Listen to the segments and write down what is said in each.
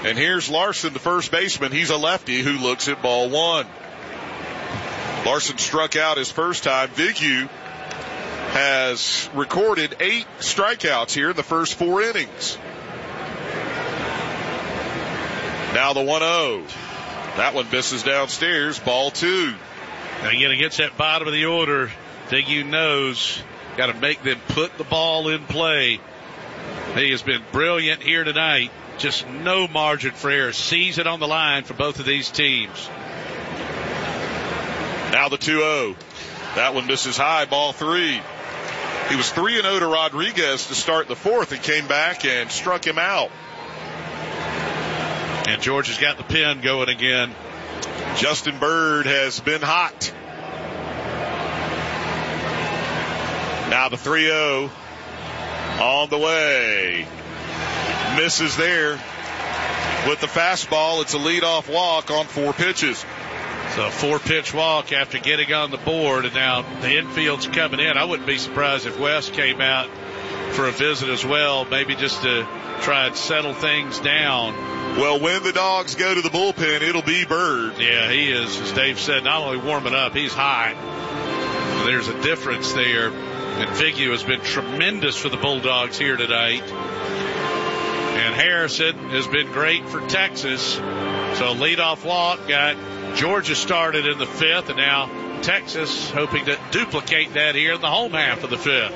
And here's Larson, the first baseman. He's a lefty who looks at ball one. Larson struck out his first time. Vignew has recorded 8 strikeouts here in the first 4 innings. Now the 1-0. That one misses downstairs. Ball 2. And again, against that bottom of the order, Vignew knows got to make them put the ball in play. He has been brilliant here tonight. Just no margin for error. Sees it on the line for both of these teams. Now the 2-0. That one misses high. Ball 3. He was 3-0 to Rodriguez to start the 4th and came back and struck him out. And George has got the pin going again. Justin Bird has been hot. Now the 3-0 on the way. Misses there with the fastball. It's a leadoff walk on 4 pitches. So a 4-pitch walk after getting on the board, and now the infield's coming in. I wouldn't be surprised if West came out for a visit as well, maybe just to try and settle things down. Well, when the Dogs go to the bullpen, it'll be Bird. Yeah, he is, as Dave said, not only warming up, he's hot. There's a difference there. And Vignew has been tremendous for the Bulldogs here tonight. And Harrison has been great for Texas. So leadoff walk got Georgia started in the 5th, and now Texas hoping to duplicate that here in the home half of the 5th.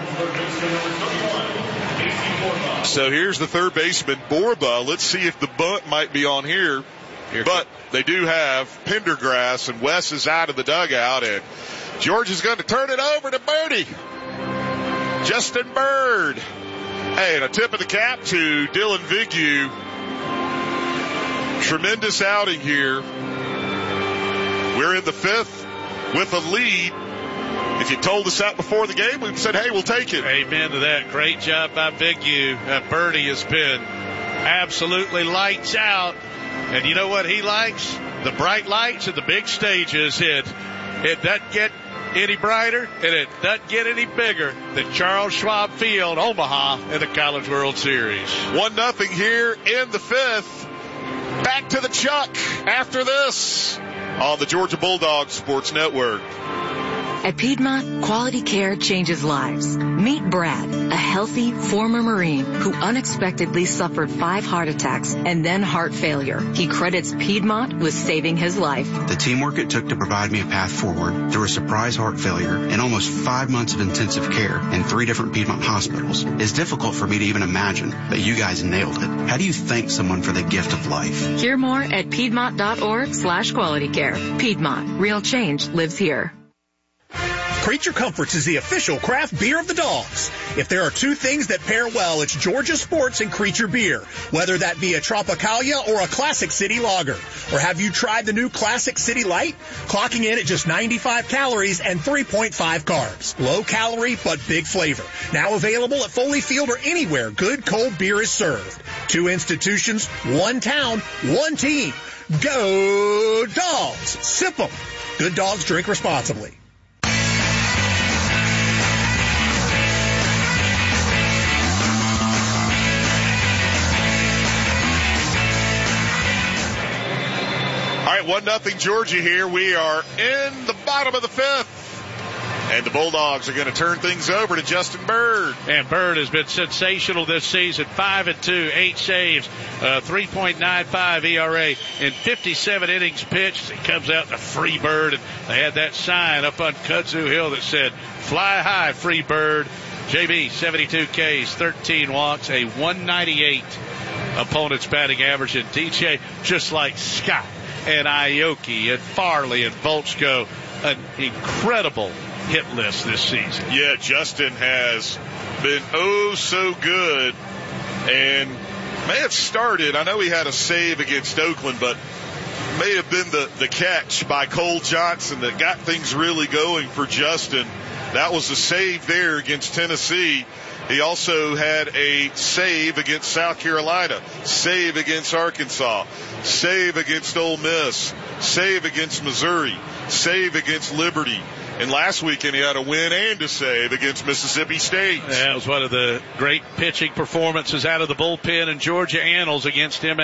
So here's the third baseman, Borba. Let's see if the bunt might be on here. But they do have Pendergrass, and Wes is out of the dugout, and Georgia's going to turn it over to Birdie. Justin Bird. Hey, and a tip of the cap to Dylan Vignew. Tremendous outing here. We're in the 5th with a lead. If you told us that before the game, we'd said, hey, we'll take it. Amen to that. Great job by Vignew. Birdie has been absolutely lights out. And you know what he likes? The bright lights and the big stages. It doesn't get any brighter, and it doesn't get any bigger than Charles Schwab Field, Omaha, in the College World Series. 1-0 here in the 5th. Back to the Chuck after this on the Georgia Bulldogs Sports Network. At Piedmont, quality care changes lives. Meet Brad, a healthy former Marine who unexpectedly suffered 5 heart attacks and then heart failure. He credits Piedmont with saving his life. The teamwork it took to provide me a path forward through a surprise heart failure and almost 5 months of intensive care in 3 different Piedmont hospitals is difficult for me to even imagine, but you guys nailed it. How do you thank someone for the gift of life? Hear more at Piedmont.org/quality care. Piedmont. Real change lives here. Creature Comforts is the official craft beer of the Dogs. If there are 2 things that pair well, it's Georgia Sports and Creature Beer. Whether that be a Tropicalia or a Classic City Lager. Or have you tried the new Classic City Light? Clocking in at just 95 calories and 3.5 carbs. Low calorie, but big flavor. Now available at Foley Field or anywhere good cold beer is served. 2 institutions, 1 town, 1 team. Go Dogs! Sip 'em. Good dogs drink responsibly. All right, 1-0 Georgia here. We are in the bottom of the 5th. And the Bulldogs are going to turn things over to Justin Bird. And Bird has been sensational this season. 5-2, 8 saves, 3.95 ERA in 57 innings pitched. He comes out to Free Bird, and they had that sign up on Kudzu Hill that said, "Fly high, Free Bird." JB, 72 Ks, 13 walks, a 198 opponent's batting average. And DJ, just like Scott and Aoki and Farley and Volchko, an incredible hit list this season. Yeah, Justin has been oh so good and may have started. I know he had a save against Oakland, but may have been the catch by Cole Johnson that got things really going for Justin. That was a save there against Tennessee. He also had a save against South Carolina, save against Arkansas, save against Ole Miss, save against Missouri, save against Liberty. And last weekend he had a win and a save against Mississippi State. That was one of the great pitching performances out of the bullpen in Georgia annals against him.